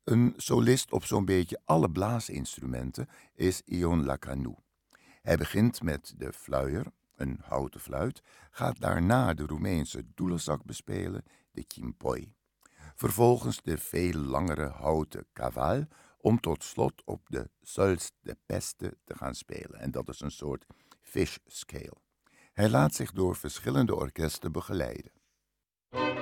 Een solist op zo'n beetje alle blaasinstrumenten is Ion Lacanu. Hij begint met de fluier, een houten fluit, gaat daarna de Roemeense doedelzak bespelen, de chimpoi. Vervolgens de veel langere houten kaval, om tot slot op de sols de peste te gaan spelen. En dat is een soort fish scale. Hij laat zich door verschillende orkesten begeleiden.